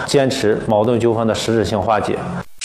坚持矛盾纠纷的实质性化解。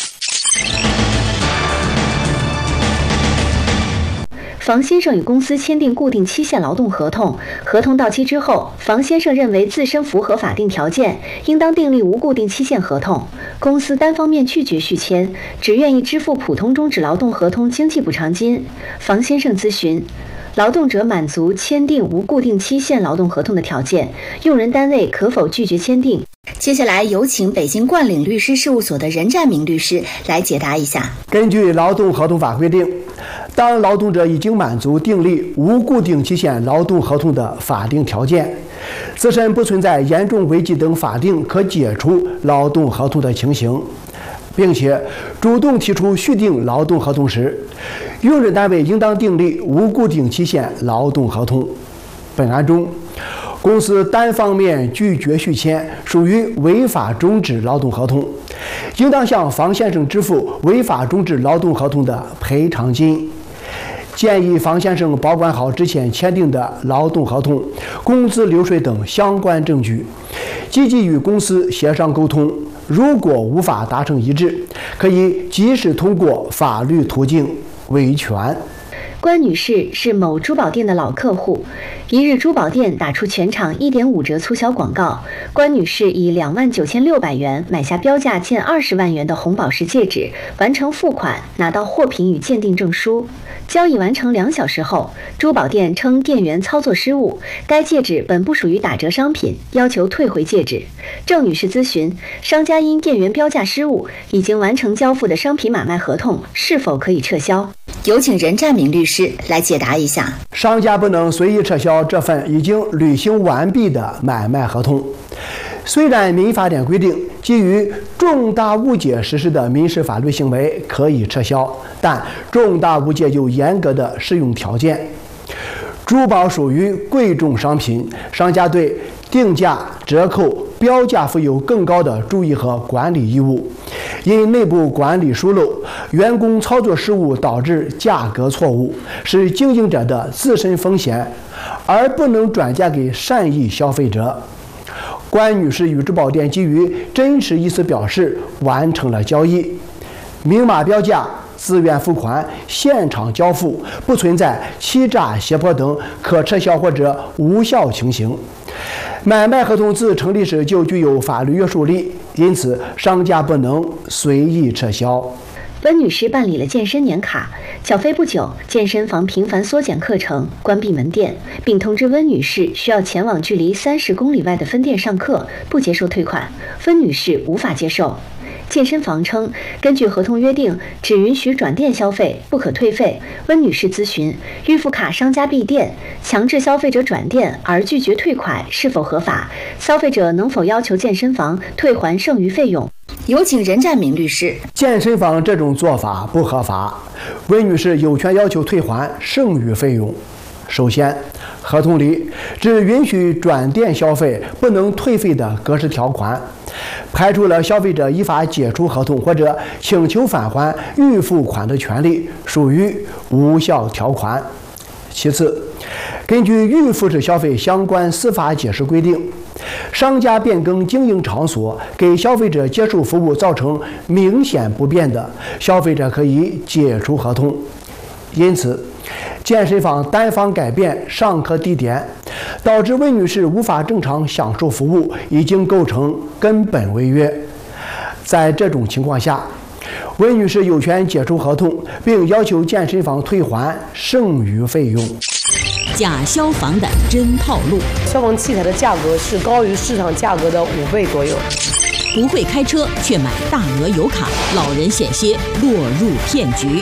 房先生与公司签订固定期限劳动合同，合同到期之后，房先生认为自身符合法定条件，应当订立无固定期限合同。公司单方面拒绝续签，只愿意支付普通终止劳动合同经济补偿金。房先生咨询，劳动者满足签订无固定期限劳动合同的条件，用人单位可否拒绝签订？接下来有请北京冠岭律师事务所的任占明律师来解答一下。 根据劳动合同法规定，当劳动者已经满足订立无固定期限劳动合同的法定条件，自身不存在严重违纪等法定可解除劳动合同的情形，并且主动提出续订劳动合同时，用人单位应当订立无固定期限劳动合同。本案中，公司单方面拒绝续签，属于违法终止劳动合同，应当向房先生支付违法终止劳动合同的赔偿金。建议房先生保管好之前签订的劳动合同、工资流水等相关证据，积极与公司协商沟通。如果无法达成一致，可以及时通过法律途径维权。 关女士是某珠宝店的老客户，一日珠宝店打出全场1.5折促销广告，关女士以29600元买下标价近20万元的红宝石戒指，完成付款，拿到货品与鉴定证书。交易完成2小时后，珠宝店称店员操作失误，该戒指本不属于打折商品，要求退回戒指。郑女士咨询，商家因店员标价失误，已经完成交付的商品买卖合同是否可以撤销？有请任占明律师来解答一下。 商家不能随意撤销这份已经履行完毕的买卖合同。虽然民法典规定，基于重大误解实施的民事法律行为可以撤销，但重大误解有严格的适用条件。珠宝属于贵重商品，商家对定价、折扣、标价负有更高的注意和管理义务。因内部管理疏漏、员工操作失误导致价格错误，是经营者的自身风险，而不能转嫁给善意消费者。关女士与珠宝店基于真实意思表示完成了交易，明码标价、自愿付款、现场交付，不存在欺诈、胁迫等可撤销或者无效情形。买卖合同自成立时就具有法律约束力，因此商家不能随意撤销。 温女士办理了健身年卡，缴费不久，健身房频繁缩减课程，关闭门店，并通知温女士需要前往距离30公里外的分店上课，不接受退款。温女士无法接受。健身房称，根据合同约定，只允许转店消费，不可退费。温女士咨询，预付卡商家闭店，强制消费者转店而拒绝退款是否合法？消费者能否要求健身房退还剩余费用？有请任占明律师。 健身房这种做法不合法，温女士有权要求退还剩余费用。首先，合同里只允许转店消费，不能退费的格式条款，排除了消费者依法解除合同或者请求返还预付款的权利，属于无效条款。其次，根据预付式消费相关司法解释规定，商家变更经营场所，给消费者接受服务造成明显不便的，消费者可以解除合同。因此，健身房单方改变上课地点，导致温女士无法正常享受服务，已经构成根本违约。在这种情况下，温女士有权解除合同，并要求健身房退还剩余费用。 假消防的真套路， 消防器材的价格是高于市场价格的5倍左右。 不会开车却买大额油卡，老人险些落入骗局。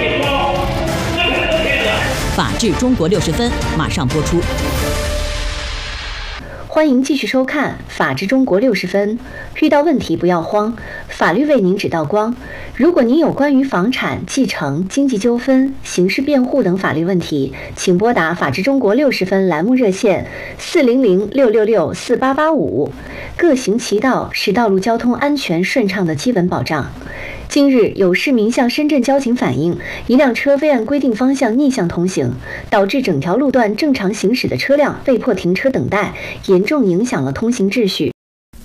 法治中国60分马上播出。 欢迎继续收看《法治中国60分》。遇到问题不要慌，法律为您指道光。如果您有关于房产、继承、经济纠纷、刑事辩护等法律问题，请拨打《法治中国60分》栏目热线400-666-4885。各行其道是道路交通安全顺畅的基本保障。近日，有市民向深圳交警反映，一辆车未按规定方向逆向通行，导致整条路段正常行驶的车辆被迫停车等待，严重影响了通行秩序。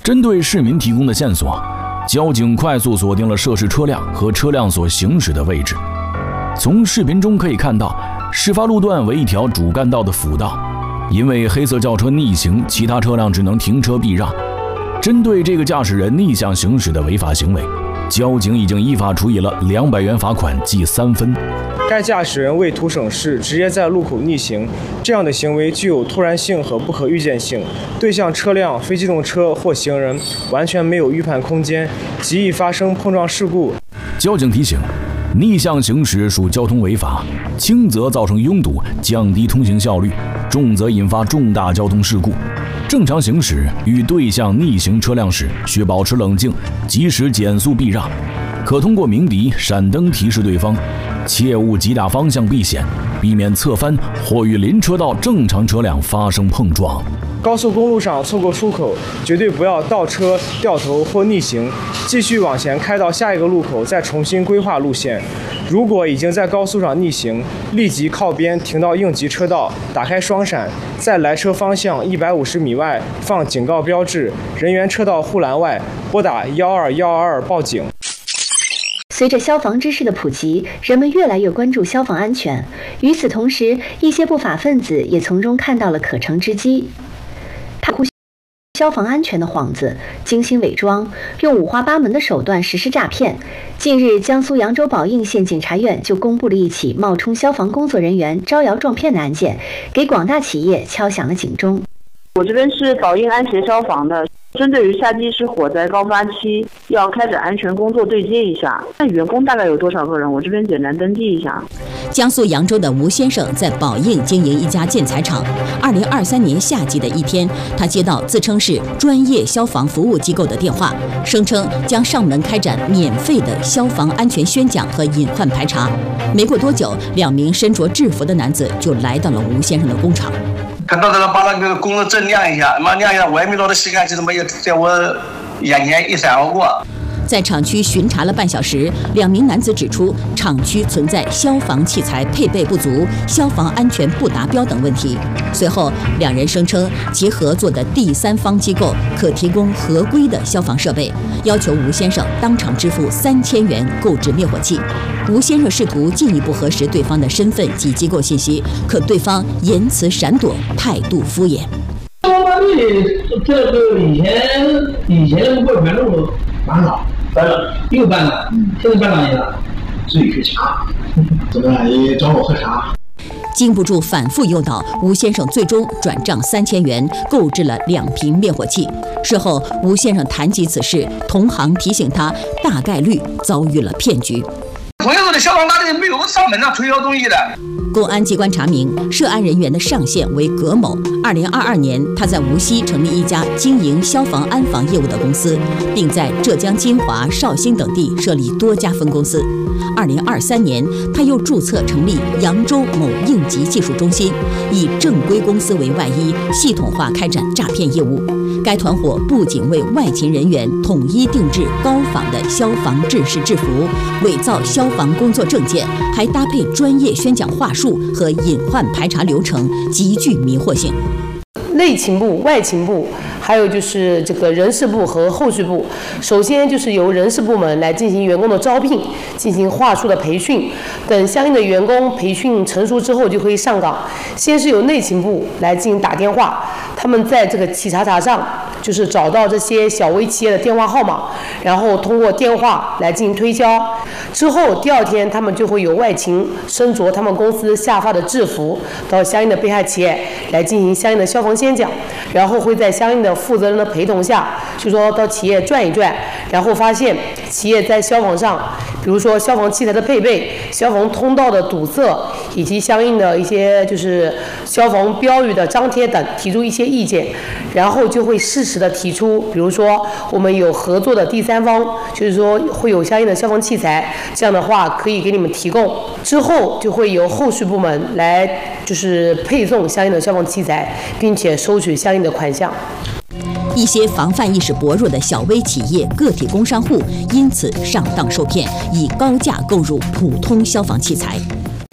针对市民提供的线索，交警快速锁定了涉事车辆和车辆所行驶的位置。从视频中可以看到，事发路段为一条主干道的辅道，因为黑色轿车逆行，其他车辆只能停车避让。针对这个驾驶人逆向行驶的违法行为，交警已经依法处以了200元罚款，记3分。 该驾驶人为图省事，直接在路口逆行，这样的行为具有突然性和不可预见性，对向车辆、非机动车或行人完全没有预判空间，极易发生碰撞事故。 交警提醒，逆向行驶属交通违法，轻则造成拥堵，降低通行效率，重则引发重大交通事故。正常行驶与对向逆行车辆时，需保持冷静，及时减速避让，可通过鸣笛、闪灯提示对方，切勿急打方向避险，避免侧翻或与邻车道正常车辆发生碰撞。 高速公路上错过出口，绝对不要倒车、掉头或逆行，继续往前开到下一个路口，再重新规划路线。如果已经在高速上逆行，立即靠边停到应急车道，打开双闪，在来车方向150米外放警告标志，人员车道护栏外拨打12122报警。 随着消防知识的普及，人们越来越关注消防安全。与此同时，一些不法分子也从中看到了可乘之机。他护消防安全的幌子，精心伪装，用五花八门的手段实施诈骗。近日，江苏扬州宝应县检察院就公布了一起冒充消防工作人员招摇撞骗的案件，给广大企业敲响了警钟。 我这边是宝应安协消防的，针对于夏季是火灾高发期，要开展安全工作对接一下。那员工大概有多少个人？我这边简单登记一下。 江苏扬州的吴先生在宝应经营一家建材厂。2023年夏季的一天，他接到自称是专业消防服务机构的电话，声称将上门开展免费的消防安全宣讲和隐患排查。没过多久，2名身着制服的男子就来到了吴先生的工厂。 看到把那个工作证亮一下，亮一下，我也没捞到细看，就这么也在我眼前一闪而过。 在厂区巡查了半小时，2名男子指出厂区存在消防器材配备不足、消防安全不达标等问题。随后，2人声称其合作的第三方机构可提供合规的消防设备，要求吴先生当场支付3000元购置灭火器。吴先生试图进一步核实对方的身份及机构信息，可对方言辞闪躲，态度敷衍。 消防队这个以前过全路办了，又办了，现在办哪里了？自己去查，怎么也找我喝茶。 经不住反复诱导，吴先生最终转账3000元，购置了2瓶灭火器。事后，吴先生谈及此事，同行提醒他，大概率遭遇了骗局。 朋友的消防大队没有上门上推销东西的。 公安机关查明，涉案人员的上线为葛某。2022年，他在无锡成立一家经营消防安防业务的公司，并在浙江金华、绍兴等地设立多家分公司。2023年，他又注册成立扬州某应急技术中心，以正规公司为外衣，系统化开展诈骗业务。该团伙不仅为外勤人员统一定制高仿的消防制式制服，伪造消防工作证件，还搭配专业宣讲话术和隐患排查流程，极具迷惑性。 内勤部、外勤部，还有就是这个人事部和后续部。首先就是由人事部门来进行员工的招聘，进行话术的培训。等相应的员工培训成熟之后，就可以上岗。先是由内勤部来进行打电话，他们在这个企查查上就是找到这些小微企业的电话号码，然后通过电话来进行推销。之后第2天，他们就会有外勤身着他们公司下发的制服，到相应的被害企业来进行相应的消防宣讲，然后会在相应的负责人的陪同下，就说到企业转一转，然后发现企业在消防上，比如说消防器材的配备、消防通道的堵塞，以及相应的一些就是消防标语的张贴等，提出一些意见，然后就会适时的提出，比如说我们有合作的第三方，就是说会有相应的消防器材，这样的话可以给你们提供。之后就会由后续部门来就是配送相应的消防器材，并且收取相应的款项。 一些防范意识薄弱的小微企业、个体工商户因此上当受骗，以高价购入普通消防器材。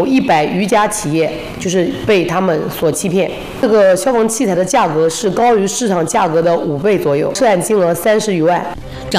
有100余家企业就是被他们所欺骗。这个消防器材的价格是高于市场价格的5倍左右，涉案金额30余万。